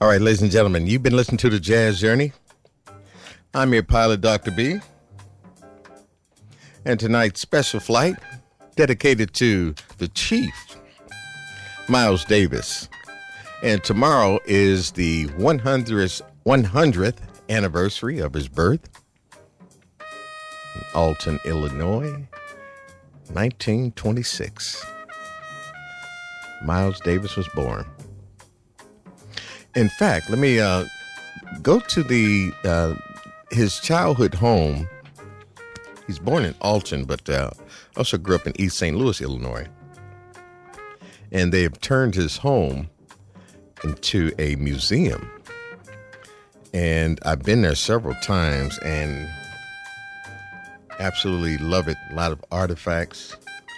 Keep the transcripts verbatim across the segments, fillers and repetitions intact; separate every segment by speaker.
Speaker 1: All right, ladies and gentlemen, you've been listening to The Jazz Journey. I'm your pilot, Doctor B. And tonight's special flight dedicated to the Chief, Miles Davis. And tomorrow is the one hundredth, one hundredth anniversary of his birth in Alton, Illinois, nineteen twenty-six. Miles Davis was born. In fact, let me uh, go to the uh, his childhood home. He's born in Alton, but uh, also grew up in East Saint Louis, Illinois. And they have turned his home into a museum. And I've been there several times and absolutely love it. A lot of artifacts.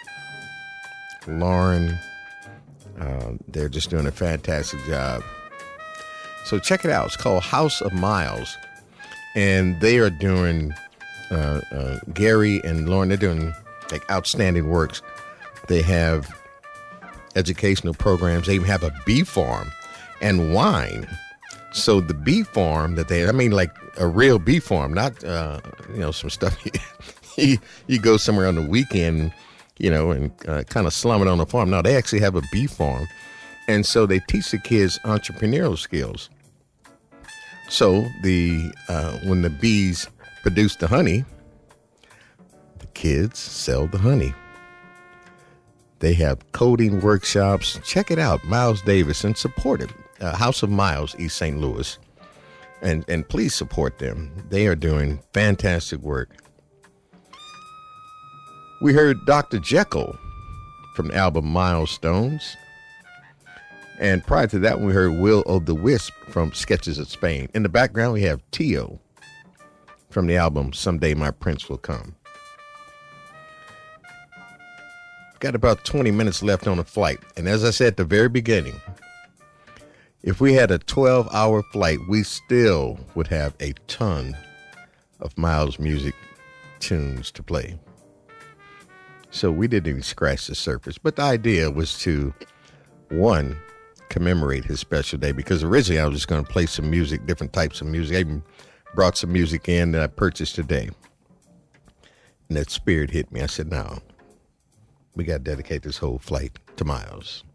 Speaker 1: Lauren, uh, they're just doing a fantastic job. So check it out. It's called House of Miles. And they are doing, uh, uh, Gary and Lauren, they're doing like outstanding works. They have educational programs. They even have a bee farm and wine. So the bee farm that they, I mean, like a real bee farm, not, uh, you know, some stuff. you, you go somewhere on the weekend, you know, and uh, kind of slum it on the farm. No, they actually have a bee farm. And so they teach the kids entrepreneurial skills. So the uh, when the bees produce the honey, the kids sell the honey. They have coding workshops. Check it out, Miles Davis, and support it. Uh, House of Miles, East Saint Louis. And, and please support them. They are doing fantastic work. We heard Doctor Jekyll from the album Milestones. And prior to that, we heard Will o' the Wisp from Sketches of Spain. In the background, we have Tio from the album Someday My Prince Will Come. Got about twenty minutes left on the flight. And as I said at the very beginning, if we had a twelve-hour flight, we still would have a ton of Miles music tunes to play. So we didn't even scratch the surface. But the idea was to, one, commemorate his special day, because originally I was just going to play some music, different types of music. I even brought some music in that I purchased today. And that spirit hit me. I said, no, we got to dedicate this whole flight to Miles.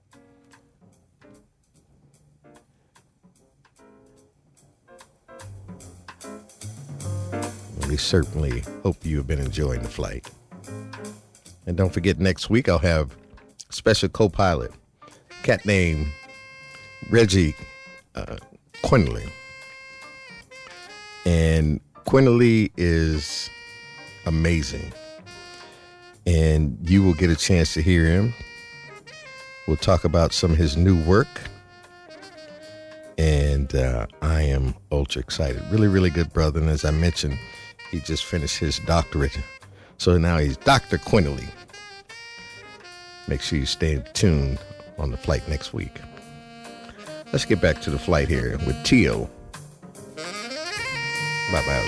Speaker 1: We certainly hope you have been enjoying the flight. And don't forget, next week I'll have special co-pilot, cat named Reggie uh, Quinley. And Quinley is amazing. And you will get a chance to hear him. We'll talk about some of his new work. And uh, I am ultra excited. Really, really good brother. And as I mentioned, he just finished his doctorate. So now he's Doctor Quinley. Make sure you stay tuned on the flight next week. Let's get back to the flight here with Tio. Bye-bye.